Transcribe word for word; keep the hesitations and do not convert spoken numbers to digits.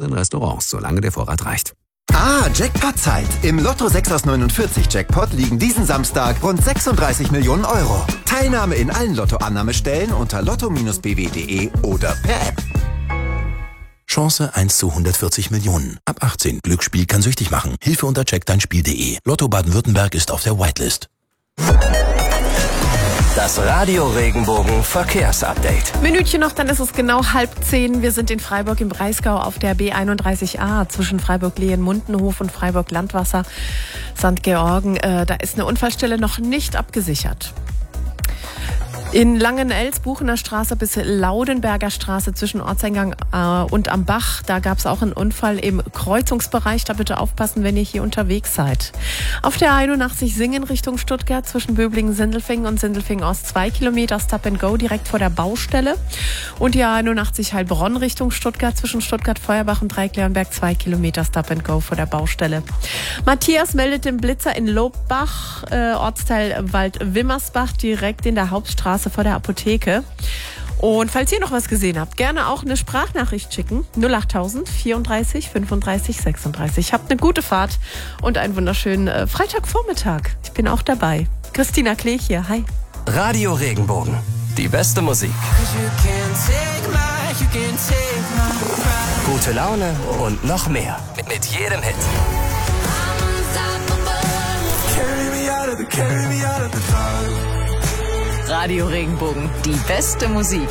in Restaurants, solange der Vorrat reicht. Ah, Jackpot-Zeit. Im Lotto sechs aus neunundvierzig Jackpot liegen diesen Samstag rund sechsunddreißig Millionen Euro. Teilnahme in allen Lottoannahmestellen unter lotto Bindestrich b w punkt de oder per App. Chance eins zu hundertvierzig Millionen. Ab achtzehn. Glücksspiel kann süchtig machen. Hilfe unter check dein Spiel punkt de. Lotto Baden-Württemberg ist auf der Whitelist. Das Radio Regenbogen Verkehrsupdate. Minütchen noch, dann ist es genau halb zehn. Wir sind in Freiburg im Breisgau auf der B einunddreißig a zwischen Freiburg-Lehen-Mundenhof und Freiburg-Landwasser Sankt Georgen. Äh, da ist eine Unfallstelle noch nicht abgesichert. In Langenels, Buchener Straße bis Laudenberger Straße zwischen Ortseingang äh, und am Bach, da gab es auch einen Unfall im Kreuzungsbereich. Da bitte aufpassen, wenn ihr hier unterwegs seid. Auf der einundachtzig Singen Richtung Stuttgart zwischen Böblingen-Sindelfingen und Sindelfingen-Ost zwei Kilometer Stop and Go direkt vor der Baustelle. Und die einundachtzig Heilbronn Richtung Stuttgart zwischen Stuttgart-Feuerbach und Dreiklernberg zwei Kilometer Stop and Go vor der Baustelle. Matthias meldet den Blitzer in Lobbach, äh, Ortsteil Wald-Wimmersbach, direkt in der Hauptstraße vor der Apotheke. Und falls ihr noch was gesehen habt, gerne auch eine Sprachnachricht schicken. null achttausend vierunddreißig fünfunddreißig sechsunddreißig. Habt eine gute Fahrt und einen wunderschönen äh, Freitagvormittag. Ich bin auch dabei. Christina Klee hier. Hi. Radio Regenbogen. Die beste Musik. Gute Laune und noch mehr. Mit jedem Hit. Radio Regenbogen, die beste Musik.